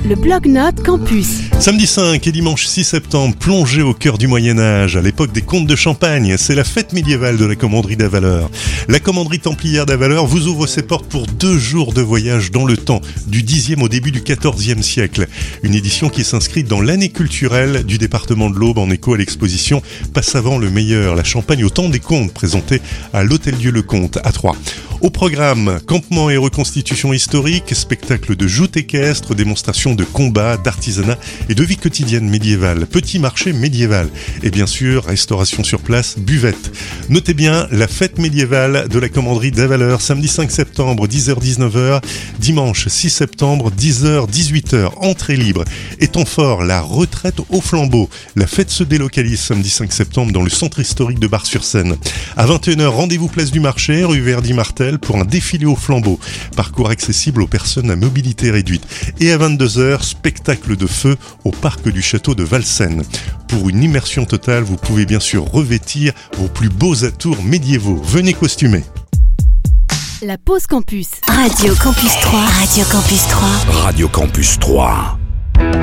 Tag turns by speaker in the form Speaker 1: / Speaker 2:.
Speaker 1: Le bloc-notes Campus.
Speaker 2: Samedi 5 et dimanche 6 septembre, plongez au cœur du Moyen-Âge, à l'époque des comtes de Champagne. C'est la fête médiévale de la commanderie d'Avaleur. La commanderie templière d'Avaleur vous ouvre ses portes pour 2 jours de voyage dans le temps, du 10e au début du 14e siècle. Une édition qui s'inscrit dans l'année culturelle du département de l'Aube en écho à l'exposition Passavant le meilleur, la Champagne au temps des comtes, présentée à l'Hôtel-Dieu Le Comte à Troyes. Au programme, campement et reconstitution historique, spectacle de joutes équestres, démonstration de combats, d'artisanat et de vie quotidienne médiévale, petit marché médiéval et bien sûr restauration sur place, buvette. Notez bien la fête médiévale de la commanderie d'Avaleur, samedi 5 septembre 10h-19h, dimanche 6 septembre 10h-18h, entrée libre. Et temps fort, la retraite au flambeau. La fête se délocalise samedi 5 septembre dans le centre historique de Bar-sur-Seine. À 21h, rendez-vous place du marché, rue Verdi-Martel pour un défilé au flambeau. Parcours accessible aux personnes à mobilité réduite. Et à 22h, spectacle de feu au parc du château de Valsenne. Pour une immersion totale, vous pouvez bien sûr revêtir vos plus beaux atours médiévaux. Venez costumer.
Speaker 1: La pause Campus.
Speaker 3: Radio Campus 3. Radio Campus 3.
Speaker 4: Radio Campus 3.